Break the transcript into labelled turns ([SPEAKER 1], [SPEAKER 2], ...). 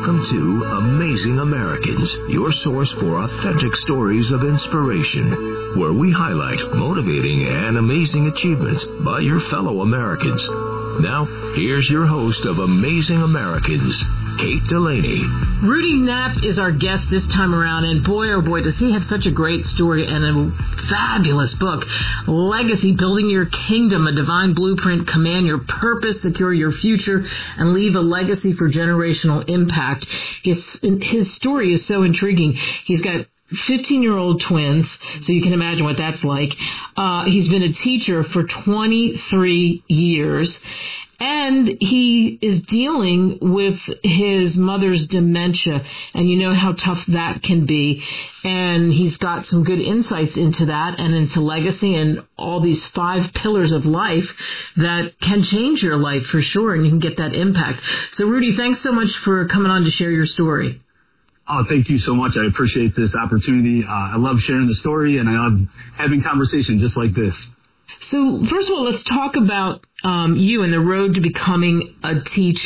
[SPEAKER 1] Welcome to Amazing Americans, your source for authentic stories of inspiration, where we highlight motivating and amazing achievements by your fellow Americans. Now, here's your host of Amazing Americans, Kate Delaney.
[SPEAKER 2] Rudy Knapp is our guest this time around, and boy, oh boy, does he have such a great story and a fabulous book. Legacy, Building Your Kingdom, a Divine Blueprint, Command Your Purpose, Secure Your Future, and Leave a Legacy for Generational Impact. His story is so intriguing. He's got 15-year-old twins, so you can imagine what that's like. He's been a teacher for 23 years. And he is dealing with his mother's dementia, and you know how tough that can be. And he's got some good insights into that and into legacy and all these 5 pillars of life that can change your life for sure, and you can get that impact. So, Rudy, thanks so much for coming on to share your story.
[SPEAKER 3] Oh, thank you so much. I appreciate this opportunity. I love sharing the story, and I love having conversation just like this.
[SPEAKER 2] So, first of all, let's talk about you and the road to becoming a teacher.